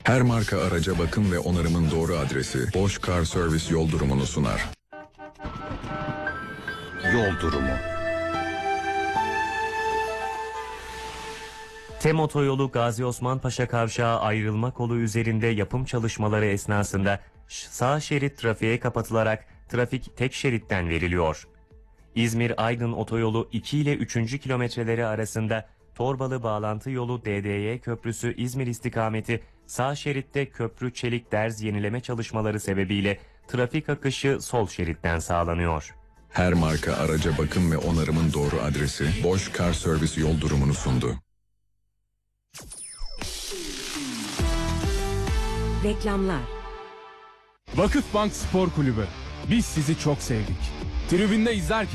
Her marka araca bakım ve onarımın doğru adresi Bosch Car Service yol durumunu sunar. Yol durumu. TEM Otoyolu Gazi Osman Paşa Kavşağı ayrılma kolu üzerinde yapım çalışmaları esnasında sağ şerit trafiğe kapatılarak trafik tek şeritten veriliyor. İzmir-Aydın Otoyolu 2 ile 3. kilometreleri arasında Torbalı Bağlantı Yolu DDY Köprüsü İzmir istikametı sağ şeritte köprü çelik derz yenileme çalışmaları sebebiyle trafik akışı sol şeritten sağlanıyor. Her marka araca bakım ve onarımın doğru adresi Bosch Car Service yol durumunu sundu. Reklamlar. Vakıfbank Spor Kulübü. Biz sizi çok sevdik. Tribünde izlerken